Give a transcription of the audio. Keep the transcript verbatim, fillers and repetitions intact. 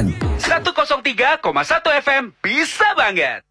N. seratus tiga koma satu F M bisa banget.